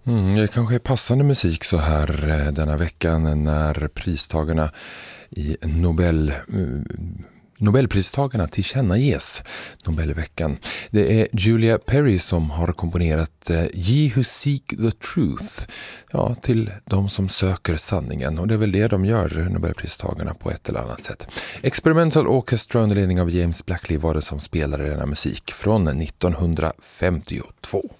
Det kanske är passande musik så här denna veckan när pristagarna i Nobelpristagarna tillkännages Nobelveckan. Det är Julia Perry som har komponerat Ye Who Seek the Truth, ja, till de som söker sanningen, och det är väl det de gör, Nobelpristagarna, på ett eller annat sätt. Experimental Orchestra under ledning av James Blackley var det som spelade denna musik från 1952.